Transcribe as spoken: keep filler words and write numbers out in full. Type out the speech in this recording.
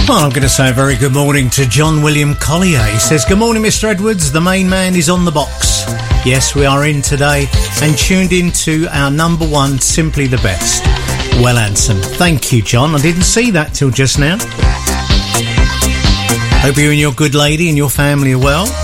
Well, I'm going to say a very good morning to John William Collier. He says, good morning, Mister Edwards. The main man is on the box. Yes, we are in today and tuned into our number one, Simply the Best. Well, Anson. Thank you, John. I didn't see that till just now. Hope you and your good lady and your family are well.